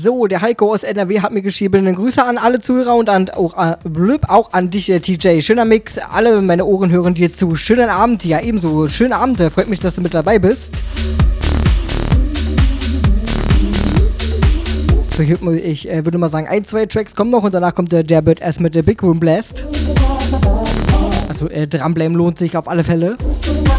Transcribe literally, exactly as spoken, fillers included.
So, der Heiko aus N R W hat mir geschrieben, Grüße an alle Zuhörer und an, auch, an, blöb, auch an dich, T J. Schöner Mix, alle meine Ohren hören dir zu. Schönen Abend, ja ebenso. Schönen Abend, freut mich, dass du mit dabei bist. So, ich äh, würde mal sagen, ein, zwei Tracks kommen noch und danach kommt der Jabbert erst mit der Big Room Blast. Also äh, dranbleiben lohnt sich auf alle Fälle.